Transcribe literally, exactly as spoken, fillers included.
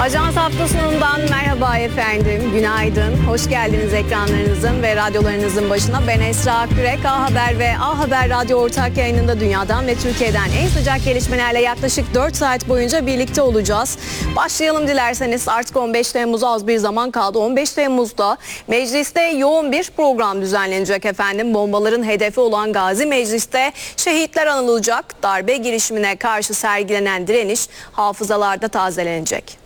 Ajans hafta sonundan merhaba efendim, günaydın. Hoş geldiniz ekranlarınızın ve radyolarınızın başına. Ben Esra Akgürek, A Haber ve A Haber Radyo ortak yayınında dünyadan ve Türkiye'den en sıcak gelişmelerle yaklaşık dört saat boyunca birlikte olacağız. Başlayalım dilerseniz. Artık on beş Temmuz'a az bir zaman kaldı. on beş Temmuz'da mecliste yoğun bir program düzenlenecek efendim. Bombaların hedefi olan Gazi Meclis'te şehitler anılacak. Darbe girişimine karşı sergilenen direniş hafızalarda tazelenecek.